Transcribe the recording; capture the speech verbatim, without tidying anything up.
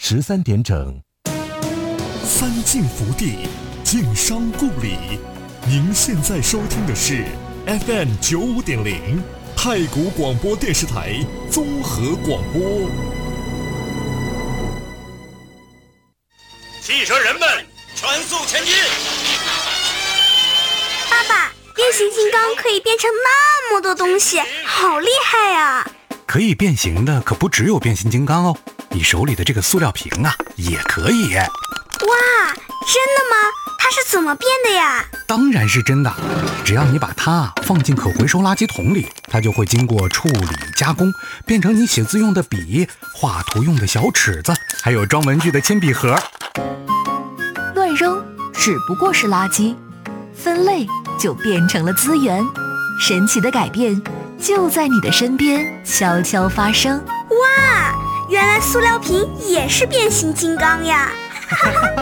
十三点整。 三晋福地，晋商故里。您现在收听的是 F M 九五点零太谷广播电视台综合广播。 汽车人们，全速前进！ 爸爸，变形金刚可以变成那么多东西，好厉害啊！ 可以变形的可不只有变形金刚哦，你手里的这个塑料瓶啊，也可以。 哇，真的吗？它是怎么变的呀？ 当然是真的，只要你把它放进可回收垃圾桶里，它就会经过处理加工，变成你写字用的笔、画图用的小尺子，还有装文具的铅笔盒。 乱扔只不过是垃圾，分类就变成了资源。神奇的改变就在你的身边悄悄发生。 哇，原来塑料瓶也是变形金刚呀！